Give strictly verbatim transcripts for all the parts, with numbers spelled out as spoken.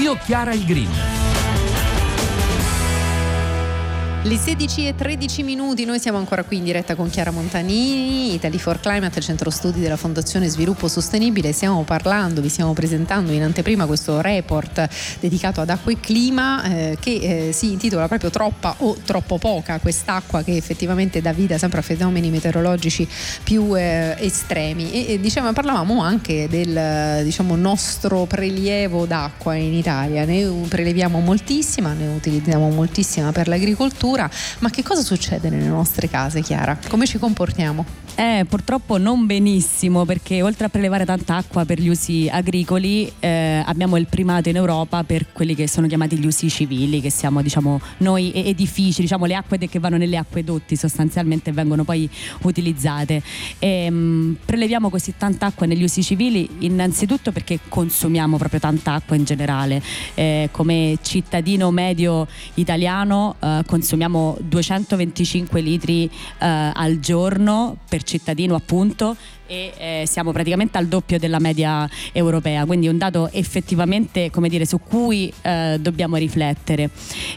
Io Chiara il Green. Le sedici e tredici minuti, noi siamo ancora qui in diretta con Chiara Montanini, Italy for Climate, centro studi della Fondazione Sviluppo Sostenibile. Stiamo parlando, vi stiamo presentando in anteprima questo report dedicato ad acqua e clima eh, che eh, si intitola proprio Troppa o troppo poca quest'acqua, che effettivamente dà vita sempre a fenomeni meteorologici più eh, estremi. E, e diciamo, parlavamo anche del diciamo, nostro prelievo d'acqua in Italia. Ne preleviamo moltissima, ne utilizziamo moltissima per l'agricoltura. Ma che cosa succede nelle nostre case, Chiara? Come ci comportiamo? Eh, purtroppo non benissimo, perché oltre a prelevare tanta acqua per gli usi agricoli eh, abbiamo il primato in Europa per quelli che sono chiamati gli usi civili, che siamo diciamo noi edifici, diciamo le acque che vanno nelle acquedotti sostanzialmente vengono poi utilizzate. E, mh, preleviamo così tanta acqua negli usi civili innanzitutto perché consumiamo proprio tanta acqua in generale. Eh, come cittadino medio italiano eh, consumiamo duecentoventicinque litri eh, al giorno per cittadino, appunto, e eh, siamo praticamente al doppio della media europea, quindi un dato effettivamente, come dire, su cui eh, dobbiamo riflettere.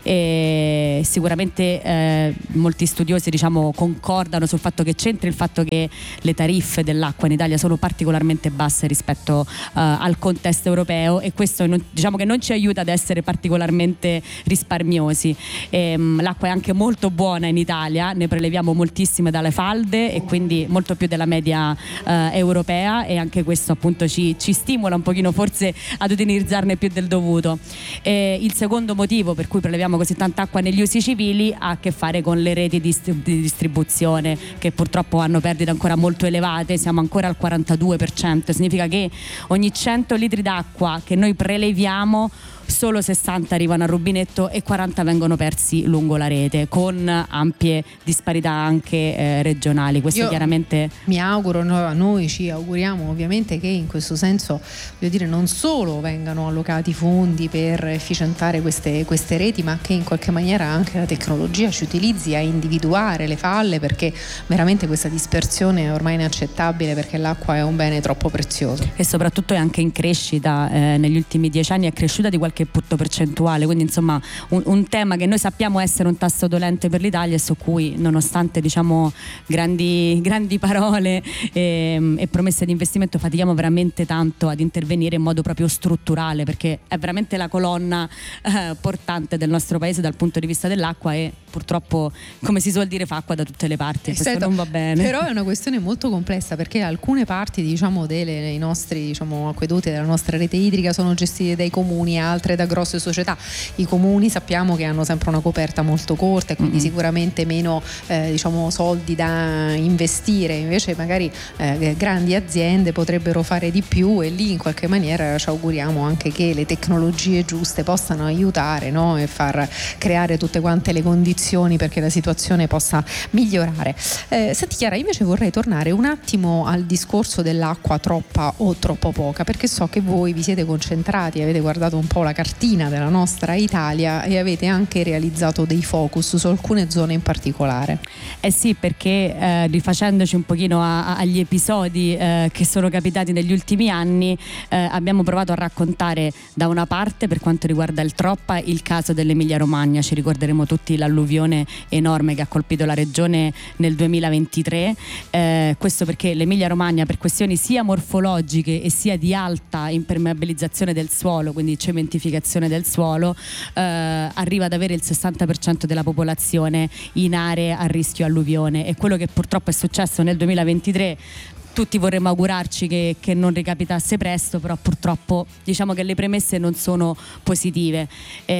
E sicuramente eh, molti studiosi diciamo concordano sul fatto che c'entri il fatto che le tariffe dell'acqua in Italia sono particolarmente basse rispetto eh, al contesto europeo, e questo non, diciamo che non ci aiuta ad essere particolarmente risparmiosi. E, mh, l'acqua è anche molto buona in Italia, ne preleviamo moltissime dalle falde e quindi molto più della media Uh, europea, e anche questo appunto ci, ci stimola un pochino forse ad utilizzarne più del dovuto. E il secondo motivo per cui preleviamo così tanta acqua negli usi civili ha a che fare con le reti di, di distribuzione, che purtroppo hanno perdite ancora molto elevate, siamo ancora al quarantadue per cento, significa che ogni cento litri d'acqua che noi preleviamo solo sessanta arrivano al rubinetto e quaranta vengono persi lungo la rete, con ampie disparità anche eh, regionali. Questo Io chiaramente mi auguro, no, noi ci auguriamo ovviamente che in questo senso, voglio dire, non solo vengano allocati fondi per efficientare queste, queste reti, ma che in qualche maniera anche la tecnologia ci utilizzi a individuare le falle, perché veramente questa dispersione è ormai inaccettabile, perché l'acqua è un bene troppo prezioso. E soprattutto è anche in crescita, eh, negli ultimi dieci anni è cresciuta di qualche punto percentuale, quindi insomma un, un tema che noi sappiamo essere un tasto dolente per l'Italia e su cui, nonostante diciamo grandi, grandi parole e, e promesse di investimento, fatichiamo veramente tanto ad intervenire in modo proprio strutturale, perché è veramente la colonna eh, portante del nostro paese dal punto di vista dell'acqua, e purtroppo, come si suol dire, fa acqua da tutte le parti. Questo Sento, non va bene. Però è una questione molto complessa, perché alcune parti diciamo delle, dei nostri diciamo acquedotti, della nostra rete idrica sono gestite dai comuni, altre da grosse società. I comuni sappiamo che hanno sempre una coperta molto corta e quindi mm-hmm. sicuramente meno eh, diciamo soldi da investire, invece magari eh, grandi aziende potrebbero fare di più, e lì in qualche maniera ci auguriamo anche che le tecnologie giuste possano aiutare, no? E far creare tutte quante le condizioni perché la situazione possa migliorare. Eh, senti Chiara, invece vorrei tornare un attimo al discorso dell'acqua troppa o troppo poca, perché so che voi vi siete concentrati, avete guardato un po' la cartina della nostra Italia e avete anche realizzato dei focus su alcune zone in particolare. Eh sì, perché eh, rifacendoci un pochino a, a, agli episodi eh, che sono capitati negli ultimi anni, eh, abbiamo provato a raccontare da una parte, per quanto riguarda il Troppa, il caso dell'Emilia Romagna. Ci ricorderemo tutti l'alluvione enorme che ha colpito la regione nel duemilaventitré, eh, questo perché l'Emilia Romagna, per questioni sia morfologiche e sia di alta impermeabilizzazione del suolo, quindi cementificazione del suolo, eh, arriva ad avere il sessanta per cento della popolazione in aree a rischio alluvione, e quello che purtroppo è successo nel duemilaventitré tutti vorremmo augurarci che, che non ricapitasse presto, però purtroppo diciamo che le premesse non sono positive.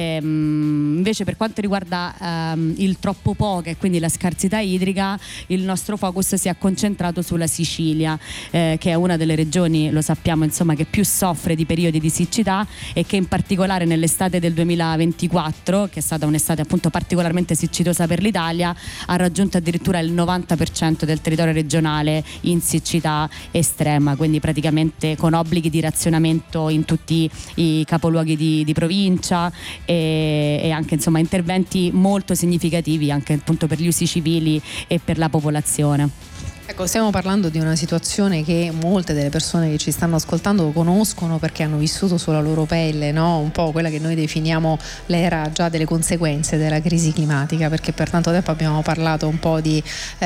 Ehm, invece per quanto riguarda ehm, il troppo poco e quindi la scarsità idrica, il nostro focus si è concentrato sulla Sicilia, eh, che è una delle regioni, lo sappiamo insomma, che più soffre di periodi di siccità, e che in particolare nell'estate del duemilaventiquattro, che è stata un'estate appunto particolarmente siccitosa per l'Italia, ha raggiunto addirittura il novanta per cento del territorio regionale in siccità estrema, quindi praticamente con obblighi di razionamento in tutti i capoluoghi di, di provincia, e, e anche insomma interventi molto significativi anche appunto per gli usi civili e per la popolazione. Ecco, stiamo parlando di una situazione che molte delle persone che ci stanno ascoltando conoscono perché hanno vissuto sulla loro pelle, no? Un po' quella che noi definiamo l'era già delle conseguenze della crisi climatica, perché per tanto tempo abbiamo parlato un po' di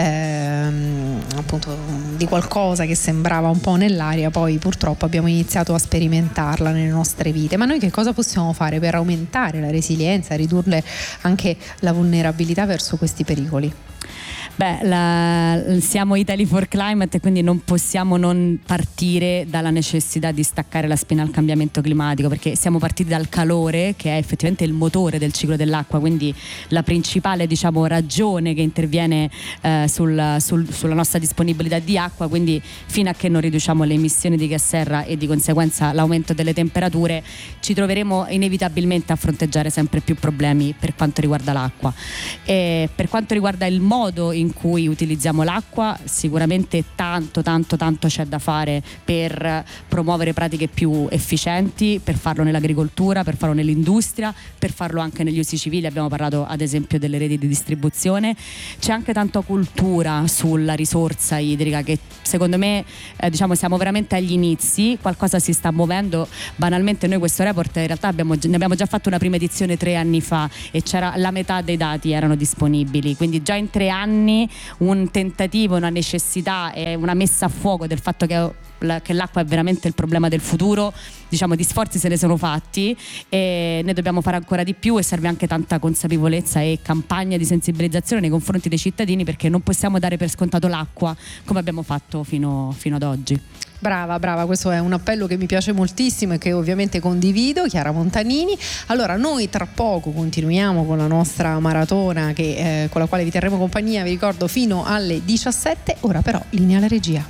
ehm, appunto di qualcosa che sembrava un po' nell'aria, poi purtroppo abbiamo iniziato a sperimentarla nelle nostre vite. Ma noi che cosa possiamo fare per aumentare la resilienza, ridurre anche la vulnerabilità verso questi pericoli? Beh, la, siamo Italy for Climate e quindi non possiamo non partire dalla necessità di staccare la spina al cambiamento climatico, perché siamo partiti dal calore, che è effettivamente il motore del ciclo dell'acqua, quindi la principale, diciamo, ragione che interviene eh, sul, sul, sulla nostra disponibilità di acqua. Quindi fino a che non riduciamo le emissioni di gas serra e di conseguenza l'aumento delle temperature, ci troveremo inevitabilmente a fronteggiare sempre più problemi per quanto riguarda l'acqua. E per quanto riguarda il modo in in cui utilizziamo l'acqua, sicuramente tanto tanto tanto c'è da fare per promuovere pratiche più efficienti, per farlo nell'agricoltura, per farlo nell'industria, per farlo anche negli usi civili. Abbiamo parlato ad esempio delle reti di distribuzione. C'è anche tanta cultura sulla risorsa idrica che secondo me eh, diciamo siamo veramente agli inizi, qualcosa si sta muovendo. Banalmente noi questo report in realtà abbiamo, ne abbiamo già fatto una prima edizione tre anni fa e c'era la metà dei dati erano disponibili, quindi già in tre anni un tentativo, una necessità e una messa a fuoco del fatto che, che l'acqua è veramente il problema del futuro. Diciamo di sforzi se ne sono fatti e ne dobbiamo fare ancora di più, e serve anche tanta consapevolezza e campagna di sensibilizzazione nei confronti dei cittadini, perché non possiamo dare per scontato l'acqua come abbiamo fatto fino, fino ad oggi. Brava, brava, questo è un appello che mi piace moltissimo e che ovviamente condivido. Chiara Montanini. Allora, noi tra poco continuiamo con la nostra maratona che, eh, con la quale vi terremo compagnia, vi ricordo, fino alle diciassette. Ora però linea alla regia.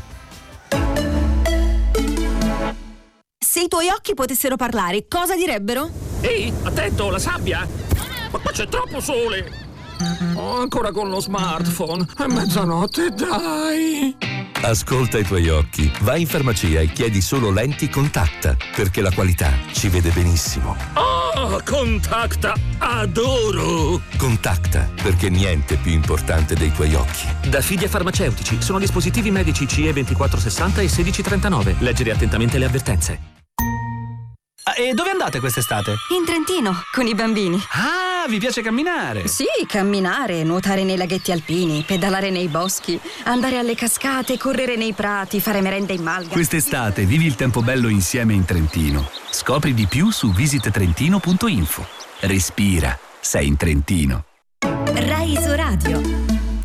Se i tuoi occhi potessero parlare, cosa direbbero? Ehi, attento, la sabbia! Ma qua c'è troppo sole! Oh, ancora con lo smartphone. È mezzanotte, dai! Ascolta i tuoi occhi. Vai in farmacia e chiedi solo lenti Contacta, perché la qualità ci vede benissimo. Oh, Contacta! Adoro! Contacta, perché niente è più importante dei tuoi occhi. Da Fidia Farmaceutici. Sono dispositivi medici C E ventiquattro sessanta e sedici trentanove. Leggere attentamente le avvertenze. E dove andate quest'estate? In Trentino, con i bambini. Ah, vi piace camminare? Sì, camminare, nuotare nei laghetti alpini, pedalare nei boschi, andare alle cascate, correre nei prati, fare merenda in malga. Quest'estate vivi il tempo bello insieme in Trentino. Scopri di più su visit trentino punto info. Respira, sei in Trentino. Rai Iso Radio.